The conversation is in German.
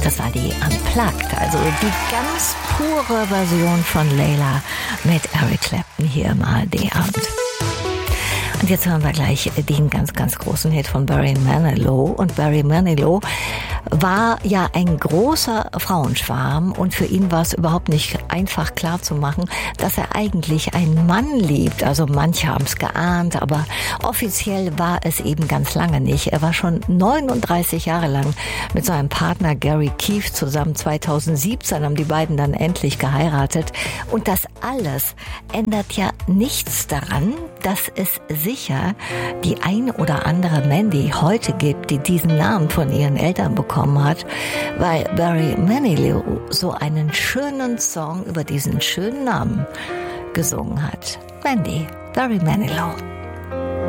Das war die Unplugged, also die ganz pure Version von Layla mit Eric Clapton hier im ARD-Abend. Und jetzt hören wir gleich den ganz, ganz großen Hit von Barry Manilow. Und Barry Manilow war ja ein großer Frauenschwarm und für ihn war es überhaupt nicht einfach klar zu machen, dass er eigentlich einen Mann liebt. Also manche haben es geahnt, aber offiziell war es eben ganz lange nicht. Er war schon 39 Jahre lang mit seinem Partner Gary Keefe zusammen. 2017 haben die beiden dann endlich geheiratet. Und das alles ändert ja nichts daran, dass es sicher die eine oder andere Mandy heute gibt, die diesen Namen von ihren Eltern bekommen hat, weil Barry Manilow so einen schönen Song über diesen schönen Namen gesungen hat. Mandy, Barry Manilow.